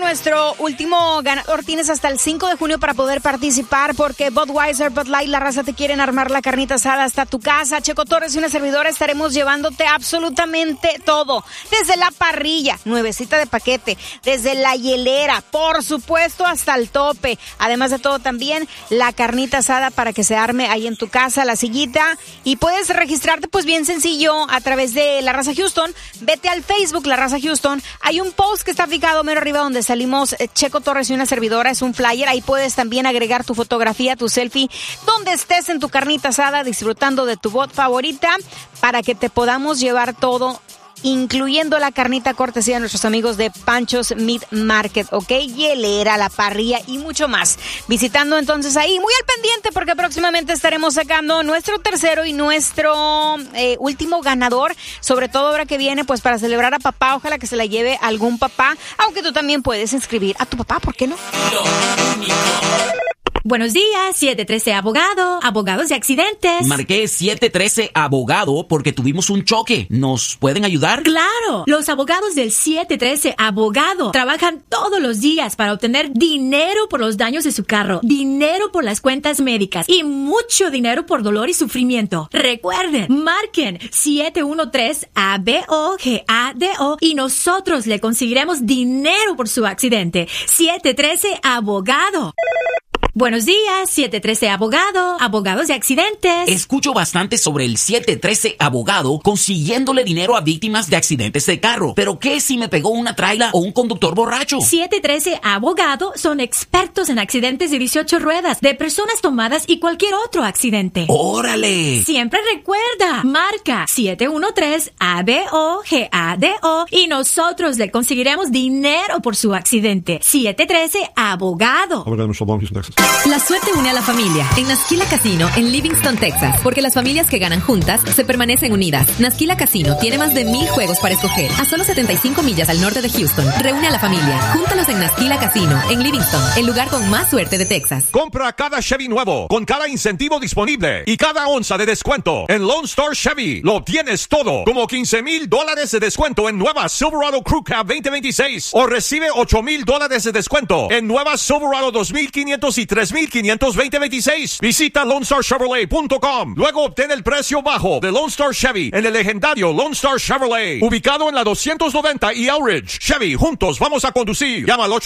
nuestro último ganador. Tienes hasta el 5 de junio para poder participar porque Budweiser, Bud Light, La Raza te quieren armar la carnita asada hasta tu casa. Checo Torres y una servidora estaremos llevándote absolutamente todo. Desde la parrilla, nuevecita de paquete, desde la hielera, por supuesto, hasta el tope. Además de todo, también la carnita asada para que se arme ahí en tu casa, la sillita. Y puedes registrarte pues bien sencillo a través de La Raza Houston. Vete al Facebook La Raza Houston. Hay un post que está fijado mero arriba donde salimos Checo Torres y una servidora. Es un flyer. Ahí puedes también agregar tu fotografía, tu selfie, donde estés en tu carnita asada disfrutando de tu bot favorita para que te podamos llevar todo, incluyendo la carnita cortesía de nuestros amigos de Pancho's Meat Market, ¿ok? Hielera, la parrilla y mucho más. Visitando entonces ahí, muy al pendiente porque próximamente estaremos sacando nuestro tercero y nuestro último ganador, sobre todo ahora que viene pues para celebrar a papá. Ojalá que se la lleve algún papá, aunque tú también puedes inscribir a tu papá, ¿por qué no? Buenos días, 713 Abogado, abogados de accidentes. Marqué 713 Abogado porque tuvimos un choque. ¿Nos pueden ayudar? ¡Claro! Los abogados del 713 Abogado trabajan todos los días para obtener dinero por los daños de su carro, dinero por las cuentas médicas y mucho dinero por dolor y sufrimiento. Recuerden, marquen 713-ABOGADO y nosotros le conseguiremos dinero por su accidente. 713 Abogado. Buenos días, 713 Abogado, abogados de accidentes. Escucho bastante sobre el 713 Abogado consiguiéndole dinero a víctimas de accidentes de carro. ¿Pero qué si me pegó una traila o un conductor borracho? 713 Abogado son expertos en accidentes de 18 ruedas, de personas tomadas y cualquier otro accidente. ¡Órale! Siempre recuerda, marca 713-ABOGADO y nosotros le conseguiremos dinero por su accidente. 713 Abogado. La suerte une a la familia. En Nasquila Casino, en Livingston, Texas, porque las familias que ganan juntas se permanecen unidas. Nasquila Casino tiene más de 1,000 juegos para escoger. A solo 75 millas al norte de Houston. Reúne a la familia. Júntalos en Nasquila Casino, en Livingston, el lugar con más suerte de Texas. Compra cada Chevy nuevo, con cada incentivo disponible y cada onza de descuento. En Lone Star Chevy lo tienes todo. Como $15,000 de descuento en nueva Silverado Crew Cab 2026. O recibe $8,000 de descuento en nueva Silverado 2500 y 3,500 2026. Visita LoneStarChevrolet.com. Luego obtén el precio bajo de Lone Star Chevy en el legendario Lone Star Chevrolet, ubicado en la 290 y Elridge. Chevy, juntos vamos a conducir. Llama al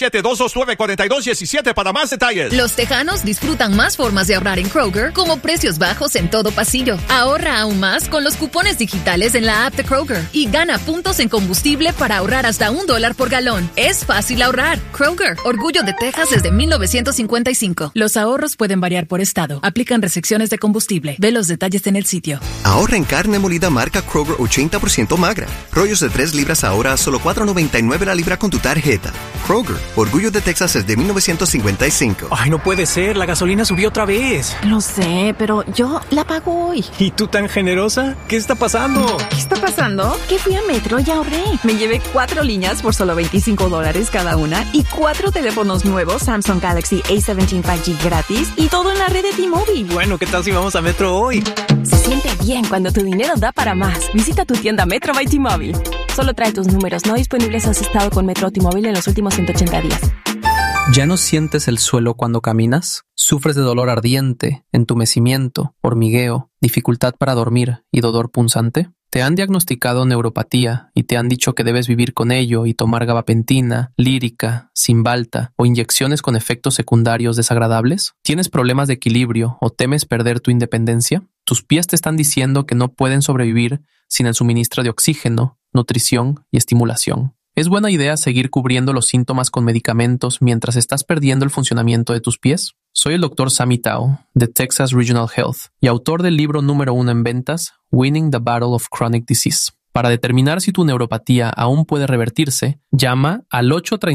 877-229-4217 para más detalles. Los tejanos disfrutan más formas de ahorrar en Kroger, como precios bajos en todo pasillo. Ahorra aún más con los cupones digitales en la app de Kroger y gana puntos en combustible para ahorrar hasta $1 por galón. Es fácil ahorrar. Kroger, orgullo de Texas desde 1955. Los ahorros pueden variar por estado. Aplican restricciones de combustible. Ve los detalles en el sitio. Ahorra en carne molida marca Kroger 80% magra. Rollos de 3 libras ahora a solo $4.99 la libra con tu tarjeta. Kroger, orgullo de Texas desde 1955. Ay, no puede ser. La gasolina subió otra vez. Lo sé, pero yo la pago hoy. ¿Y tú tan generosa? ¿Qué está pasando? ¿Qué está pasando? Que fui a Metro y ahorré. Me llevé 4 líneas por solo $25 cada una y 4 teléfonos nuevos Samsung Galaxy A17 5G gratis y todo en la red de T-Mobile. Bueno, ¿qué tal si vamos a Metro hoy? Se siente bien cuando tu dinero da para más. Visita tu tienda Metro by T-Mobile. Solo trae tus números no disponibles si has estado con Metro o T-Mobile en los últimos 180 días. ¿Ya no sientes el suelo cuando caminas? ¿Sufres de dolor ardiente, entumecimiento, hormigueo, dificultad para dormir y dolor punzante? ¿Te han diagnosticado neuropatía y te han dicho que debes vivir con ello y tomar gabapentina, lírica, Cymbalta o inyecciones con efectos secundarios desagradables? ¿Tienes problemas de equilibrio o temes perder tu independencia? ¿Tus pies te están diciendo que no pueden sobrevivir sin el suministro de oxígeno, nutrición y estimulación? ¿Es buena idea seguir cubriendo los síntomas con medicamentos mientras estás perdiendo el funcionamiento de tus pies? Soy el Dr. Sammy Tao, de Texas Regional Health, y autor del libro número 1 en ventas, Winning the Battle of Chronic Disease. Para determinar si tu neuropatía aún puede revertirse, llama al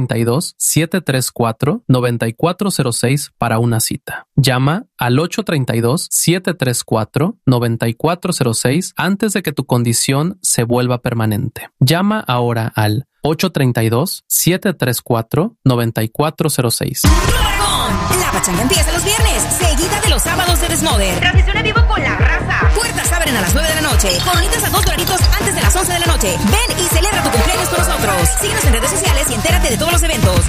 832-734-9406 para una cita. Llama al 832-734-9406 antes de que tu condición se vuelva permanente. Llama ahora al 832-734-9406. La pachanga empieza los viernes, seguida de los sábados de Desmoder. Transmisión en vivo con La Raza. Puertas abren a las 9 de la noche. Coronitas a $2 antes de las 11 de la noche. Ven y celebra tu cumpleaños con nosotros. Síguenos en redes sociales y entérate de todos los eventos.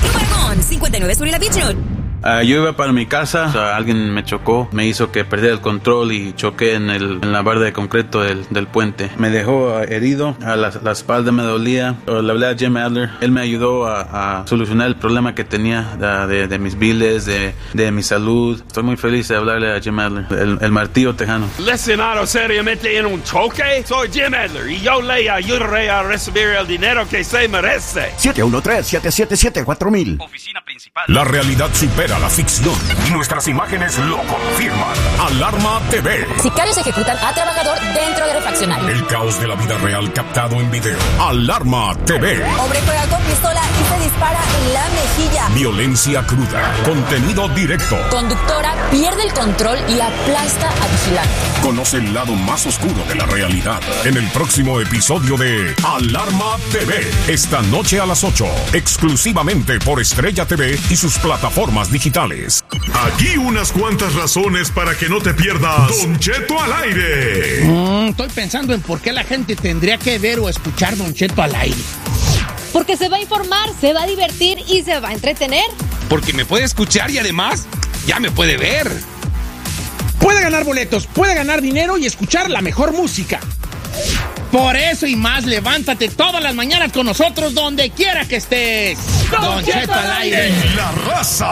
$1.99 Sur y la Beach Nude. Yo iba para mi casa, alguien me chocó, me hizo que perdiera el control y choqué en la barra de concreto del puente. Me dejó herido, la espalda me dolía. Le hablé a Jim Adler, él me ayudó a solucionar el problema que tenía de mis biles, de mi salud. Estoy muy feliz de hablarle a Jim Adler, el martillo tejano. Lesionado seriamente en un choque, soy Jim Adler y yo le ayudaré a recibir el dinero que se merece. 713-777-4000. Oficina principal. La realidad supera la ficción y nuestras imágenes lo confirman. Alarma TV. Sicarios ejecutan a trabajador dentro del refaccionario. El caos de la vida real captado en video. Alarma TV. Hombre juega con pistola y se dispara en la mejilla. Violencia cruda. Contenido directo. Conductora pierde el control y aplasta a vigilante. Conoce el lado más oscuro de la realidad en el próximo episodio de Alarma TV. Esta noche a las 8. Exclusivamente por Estrella TV y sus plataformas digitales. Aquí unas cuantas razones para que no te pierdas Don Cheto al aire. Estoy pensando en por qué la gente tendría que ver o escuchar Don Cheto al aire. Porque se va a informar, se va a divertir y se va a entretener. Porque me puede escuchar y además ya me puede ver. Puede ganar boletos, puede ganar dinero y escuchar la mejor música. Por eso y más, levántate todas las mañanas con nosotros donde quiera que estés. Don Cheto al aire. La raza.